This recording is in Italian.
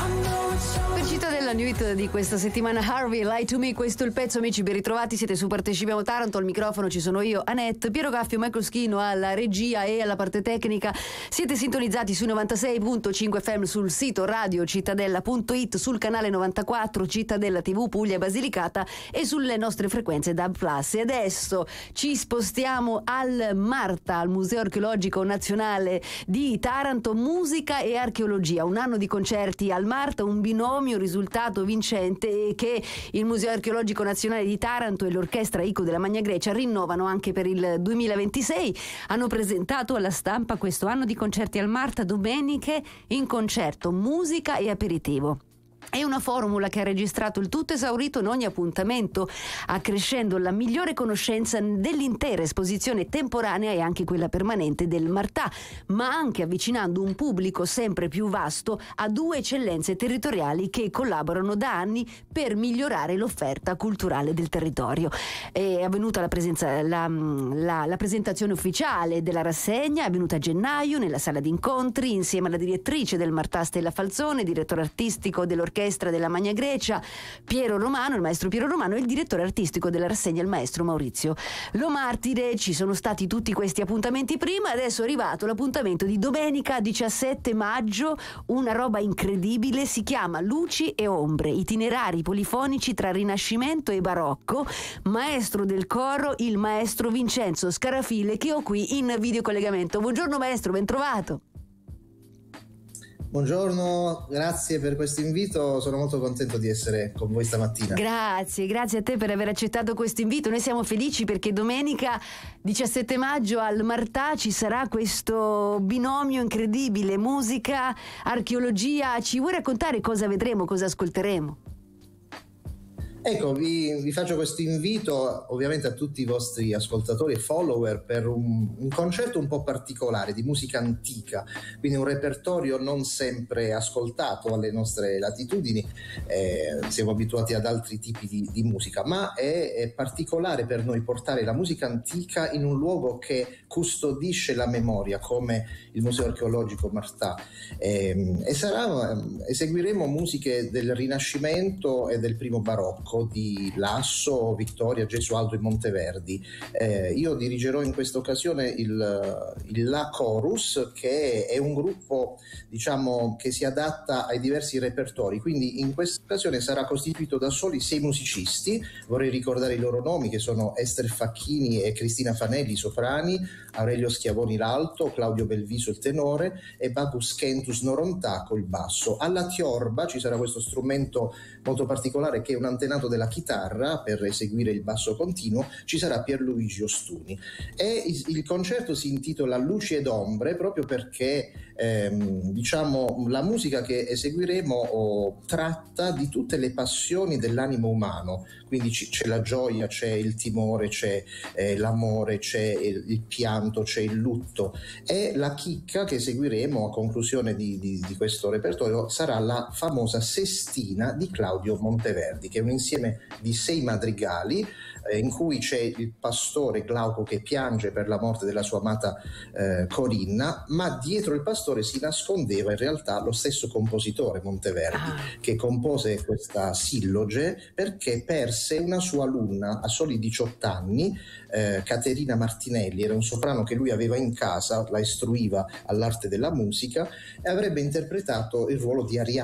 Per Cittadella New Hit di questa settimana, Harvey, Lie to Me, questo è il pezzo. Amici, ben ritrovati, siete su Partecipiamo Taranto, al microfono ci sono io, Annette, Piero Gaffio, Michael Schino alla regia e alla parte tecnica. Siete sintonizzati su 96.5 FM sul sito radiocittadella.it, sul canale 94 Cittadella TV Puglia e Basilicata e sulle nostre frequenze DAB+. E adesso ci spostiamo al Marta, al Museo Archeologico Nazionale di Taranto, musica e archeologia. Un anno di concerti al Marta, un binomio risultato vincente che il Museo Archeologico Nazionale di Taranto e l'Orchestra ICO della Magna Grecia rinnovano anche per il 2026. Hanno presentato alla stampa questo anno di concerti al Marta, domeniche in concerto, musica e aperitivo. È una formula che ha registrato il tutto esaurito in ogni appuntamento, accrescendo la migliore conoscenza dell'intera esposizione temporanea e anche quella permanente del Martà, ma anche avvicinando un pubblico sempre più vasto a due eccellenze territoriali che collaborano da anni per migliorare l'offerta culturale del territorio. È avvenuta la presentazione ufficiale della rassegna, è avvenuta a gennaio nella sala d'incontri insieme alla direttrice del Martà Stella Falzone, direttore artistico dell'Orchestra della Magna Grecia Piero Romano, il maestro Piero Romano, e il direttore artistico della rassegna, il maestro Maurizio Lomartire. Ci sono stati tutti questi appuntamenti prima, adesso è arrivato l'appuntamento di domenica 17 maggio, una roba incredibile, si chiama Luci e Ombre, itinerari polifonici tra Rinascimento e Barocco, maestro del coro il maestro Vincenzo Scarafile, che ho qui in videocollegamento. Buongiorno maestro, ben trovato. Buongiorno, grazie per questo invito, sono molto contento di essere con voi stamattina. Grazie a te per aver accettato questo invito. Noi siamo felici perché domenica 17 maggio al Martà ci sarà questo binomio incredibile, musica, archeologia. Ci vuoi raccontare cosa vedremo, cosa ascolteremo? Ecco, vi faccio questo invito ovviamente a tutti i vostri ascoltatori e follower per un concerto un po' particolare di musica antica, quindi un repertorio non sempre ascoltato alle nostre latitudini, siamo abituati ad altri tipi di musica, ma è particolare per noi portare la musica antica in un luogo che custodisce la memoria come il Museo Archeologico Martà, eseguiremo musiche del Rinascimento e del primo Barocco, di Lasso, Vittoria, Gesualdo e Monteverdi. Io dirigerò in questa occasione il La Chorus, che è un gruppo, diciamo, che si adatta ai diversi repertori, quindi in questa occasione sarà costituito da soli 6 musicisti. Vorrei ricordare i loro nomi, che sono Ester Facchini e Cristina Fanelli, soprani, Aurelio Schiavoni l'alto, Claudio Belviso il tenore e Babus Kentus Norontaco il basso. Alla tiorba ci sarà questo strumento molto particolare che è un antenato della chitarra per eseguire il basso continuo, ci sarà Pierluigi Ostuni. E il concerto si intitola Luci ed Ombre proprio perché diciamo la musica che eseguiremo tratta di tutte le passioni dell'animo umano, quindi c'è la gioia, c'è il timore, c'è l'amore, c'è il pianto, c'è il lutto, e la chicca che eseguiremo a conclusione di questo repertorio sarà la famosa Sestina di Claudio Monteverdi, che è un insieme di 6 madrigali in cui c'è il pastore Glauco che piange per la morte della sua amata Corinna, ma dietro il pastore si nascondeva in realtà lo stesso compositore Monteverdi, che compose questa silloge perché perse una sua alunna a soli 18 anni, Caterina Martinelli. Era un soprano che lui aveva in casa, la istruiva all'arte della musica e avrebbe interpretato il ruolo di Arianna